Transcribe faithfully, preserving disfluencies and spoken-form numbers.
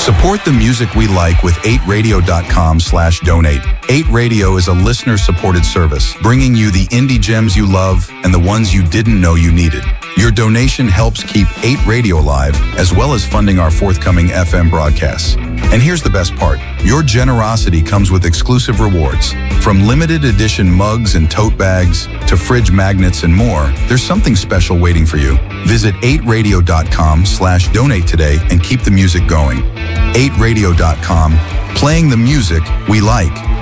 Support the music we like with eight radio dot com slash donate. eight Radio is a listener-supported service, bringing you the indie gems you love and the ones you didn't know you needed. Your donation helps keep eight Radio alive, as well as funding our forthcoming F M broadcasts. And here's the best part. Your generosity comes with exclusive rewards. From limited edition mugs and tote bags to fridge magnets and more, there's something special waiting for you. Visit eight radio dot com slash donate today and keep the music going. eight radio dot com, playing the music we like.